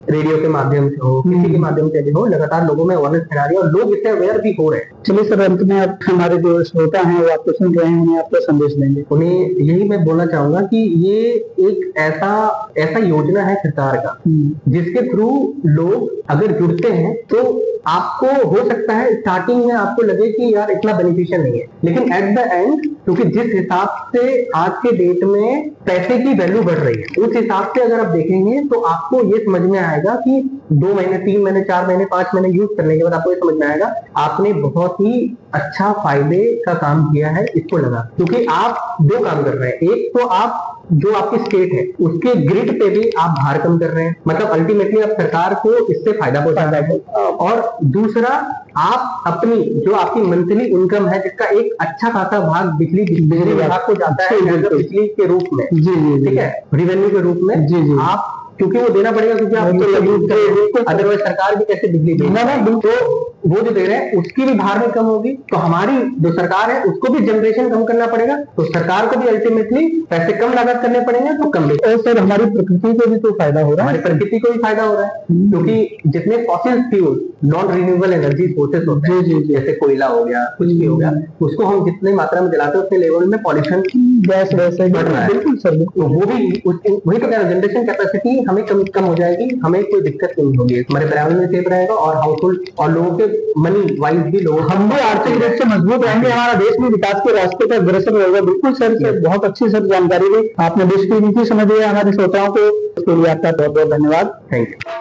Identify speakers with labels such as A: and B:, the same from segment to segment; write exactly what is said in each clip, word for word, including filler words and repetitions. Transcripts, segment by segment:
A: Radio के माध्यम से हो, किसी के माध्यम से भी हो, लगातार लोगों में अवेयरनेस फैला रही है और लोग इससे अवेयर भी हो रहे हैं।
B: चलिए सर, अंत में आप हमारे जो श्रोता हैं वो आपको सुन रहे हैं, उन्हें आपका संदेश देंगे।
A: उन्हें यही मैं बोलना चाहूंगा कि ये एक ऐसा ऐसा योजना है सरकार का जिसके थ्रू लोग अगर जुड़ते हैं तो आपको हो सकता है स्टार्टिंग में आपको लगे कि यार इतना बेनिफिशियल नहीं है, लेकिन एट द एंड क्योंकि जिस हिसाब से आज के डेट में पैसे की वैल्यू बढ़ रही है उस हिसाब से अगर आप देखेंगे तो आपको ये समझ में आएगा कि दो महीने तीन महीने चार महीने पांच महीने यूज करने के बाद आपको ये समझ में आएगा आपने बहुत ही अच्छा फायदे का काम किया है इसको लगा। क्योंकि आप दो काम कर रहे हैं, एक तो आप जो आपकी स्टेट है उसके ग्रिड पे भी आप भार कम कर रहे हैं, मतलब अल्टीमेटली आप सरकार को इससे फायदा पहुंचा रहे हैं, और दूसरा आप अपनी जो आपकी मंथली इनकम है जिसका एक अच्छा खासा भाग बिजली बिजली विभाग को जाता है बिजली के रूप में, ठीक है, रेवेन्यू के रूप में, जी जी आप क्योंकि वो देना पड़ेगा क्योंकि आप अदरवाइज सरकार भी कैसे बिजली देगी, तो वो जो दे रहे हैं उसकी भी भार में कम होगी, तो हमारी जो सरकार है उसको भी जनरेशन कम करना पड़ेगा, तो सरकार को भी अल्टीमेटली पैसे कम लागत करने पड़ेंगे तो कम।
B: और सर हमारी प्रकृति को भी तो फायदा हो रहा है,
A: हमारी प्रकृति को भी फायदा हो रहा है क्योंकि जितने fossil fuel non renewable energy sources होते हैं जैसे कोयला हो गया कुछ भी हो गया उसको हम जितनी मात्रा में जलाते हैं उतने लेवल में पॉल्यूशन
B: गैस वैसे
A: बढ़ रहा है। बिल्कुल सर, तो वो भी वही तो कह रहा है, जनरेशन कैपेसिटी हमें कम कम हो जाएगी, हमें कोई दिक्कत नहीं होगी, हमारे पर्यावरण में सेफ रहेगा और हाउस होल्ड और लोगों के मनी वाइज भी लोग
B: हम भी आर्थिक रूप से मजबूत रहेंगे, हमारा देश में विकास के रास्ते पर अग्रसर रहेगा। बिल्कुल सर, से बहुत अच्छी सर जानकारी दी आपने, देश की नीति समझ लिया हमारे श्रोताओं को, इसके लिए आपका बहुत बहुत धन्यवाद।
A: Thank you.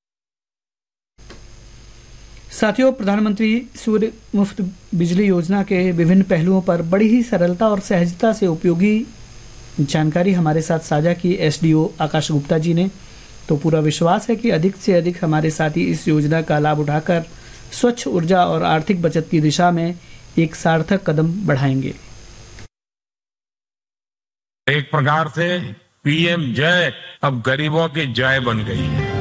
C: साथियों, प्रधानमंत्री सूर्य मुफ्त बिजली योजना के विभिन्न पहलुओं पर बड़ी ही सरलता और सहजता से उपयोगी जानकारी हमारे साथ साझा की एसडीओ आकाश गुप्ता जी ने। तो पूरा विश्वास है कि अधिक से अधिक हमारे साथी इस योजना का लाभ उठाकर स्वच्छ ऊर्जा और आर्थिक बचत की दिशा में एक सार्थक कदम बढ़ाएंगे।
D: एक प्रकार से पीएम जय अब गरीबों की जय बन गई है।